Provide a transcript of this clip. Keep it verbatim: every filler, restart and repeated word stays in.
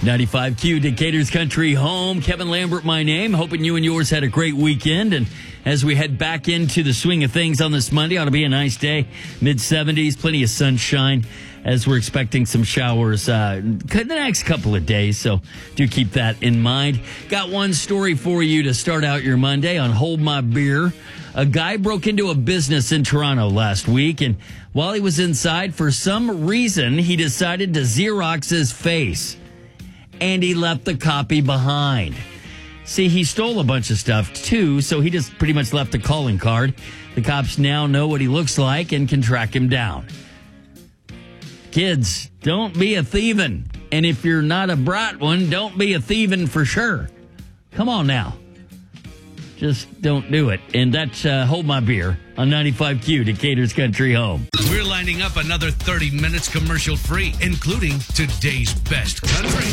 ninety-five Q, Decatur's Country Home. Kevin Lambert, my name. Hoping you and yours had a great weekend. And as we head back into the swing of things on this Monday, ought to be a nice day. mid seventies, plenty of sunshine as we're expecting some showers uh, the next couple of days. So do keep that in mind. Got one story for you to start out your Monday on Hold My Beer. A guy broke into a business in Toronto last week, and while he was inside, for some reason, he decided to Xerox his face. And he left the copy behind. See, he stole a bunch of stuff, too, so he just pretty much left a calling card. The cops now know what he looks like and can track him down. Kids, don't be a thieving. And if you're not a bright one, don't be a thieving for sure. Come on now. Just don't do it. And that's uh, Hold My Beer on ninety-five Q, Decatur's Country Home. We're lining up another thirty minutes commercial free, including today's best country.